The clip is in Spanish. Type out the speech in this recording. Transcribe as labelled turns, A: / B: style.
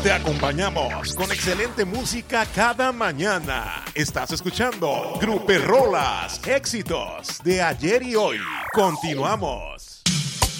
A: Te acompañamos con excelente música cada mañana. Estás escuchando Grupo Rolas, éxitos de ayer y hoy. Continuamos.